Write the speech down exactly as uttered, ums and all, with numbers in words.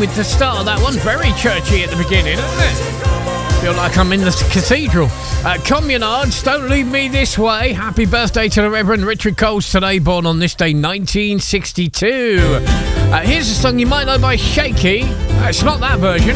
with the start of that one. Very churchy at the beginning, isn't it? Feel like I'm in the cathedral. Uh, Communards, Don't Leave Me This Way. Happy birthday to the Reverend Richard Coles today, born on this day, nineteen sixty-two. Uh, here's a song you might know by Shaky. Uh, it's not that version.